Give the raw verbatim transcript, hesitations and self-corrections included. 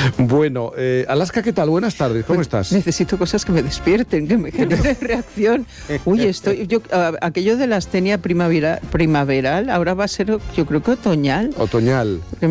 Bueno, eh, Alaska, ¿qué tal? Buenas tardes, ¿cómo Pues estás? necesito cosas que me despierten, que me generen reacción. Uy, estoy, yo, a- aquello de la astenia primavera, primaveral, ahora va a ser, yo creo que otoñal. Otoñal.